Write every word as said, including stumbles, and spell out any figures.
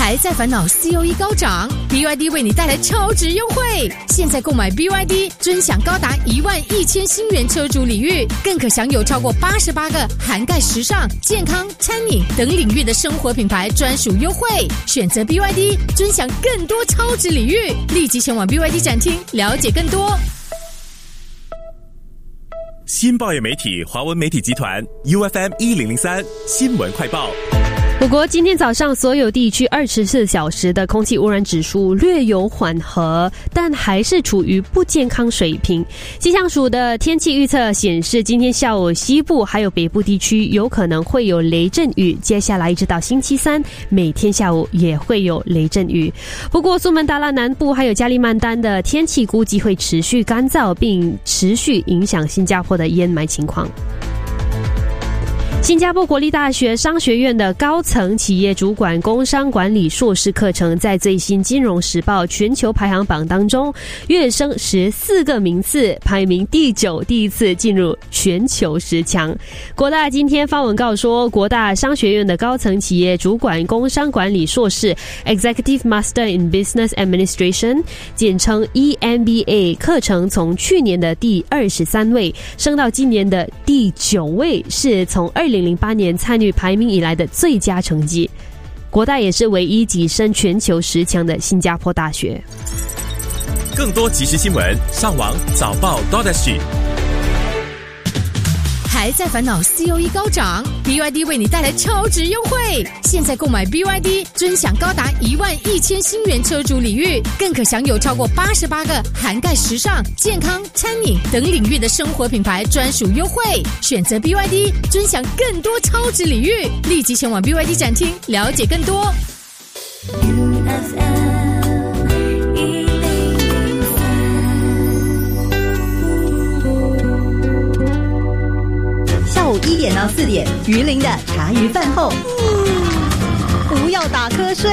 还在烦恼 C O E 高涨 ，B Y D 为你带来超值优惠。现在购买 B Y D， 尊享高达一万一千新元车主礼遇，更可享有超过八十八个涵盖时尚、健康、餐饮等领域的生活品牌专属优惠。选择 B Y D， 尊享更多超值礼遇。立即前往 B Y D 展厅了解更多。 新报业媒体华文媒体集团 U F M 一零零三新闻快报。 我国今天早上所有地区二十四小时的空气污染指数略有缓和，但还是处于不健康水平。气象署的天气预测显示，今天下午西部还有北部地区有可能会有雷阵雨，接下来一直到星期三，每天下午也会有雷阵雨。不过苏门答腊南部还有加利曼丹的天气估计会持续干燥，并持续影响新加坡的淹霾情况。新加坡国立大学商学院的高层企业主管工商管理硕士课程在最新金融时报全球排行榜当中跃升十四个名次，排名第九，第一次进入全球十强。国大今天发文告说，国大商学院的高层企业主管工商管理硕士 Executive Master in Business Administration 简称 E M B A 课程从去年的第二十三位升到今年的第九位，是从二零零八年参与排名以来的最佳成绩。国大也是唯一跻身全球十强的新加坡大学。 更多即时新闻，上网早报 .sg。 还在烦恼 C O E 高涨 ，B Y D 为你带来超值优惠。现在购买 B Y D， 尊享高达一万一千新元车主礼遇，更可享有超过八十八个涵盖时尚、健康、餐饮等领域的生活品牌专属优惠。选择 B Y D， 尊享更多超值礼遇。立即前往 B Y D 展厅了解更多。 下午一点到四点，鱼鳞的茶余饭后，不要打瞌睡。